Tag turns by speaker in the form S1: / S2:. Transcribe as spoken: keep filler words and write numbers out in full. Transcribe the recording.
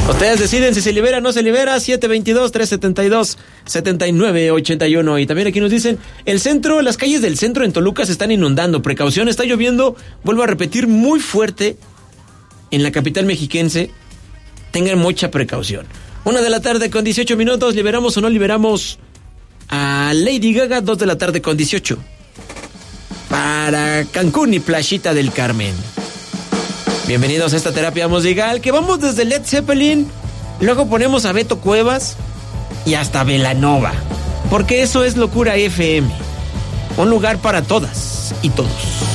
S1: Ustedes deciden si se libera o no se libera. siete veintidós, trescientos setenta y dos, setenta y nueve ochenta y uno. Y también aquí nos dicen, el centro, las calles del centro en Toluca se están inundando. Precaución, está lloviendo, vuelvo a repetir, muy fuerte en la capital mexiquense. Tengan mucha precaución. Una de la tarde con dieciocho minutos. ¿Liberamos o no liberamos a Lady Gaga? Dos de la tarde con dieciocho. Para Cancún y Playita del Carmen. Bienvenidos a esta terapia musical, que vamos desde Led Zeppelin, luego ponemos a Beto Cuevas y hasta Belanova, porque eso es Locura F M, un lugar para todas y todos.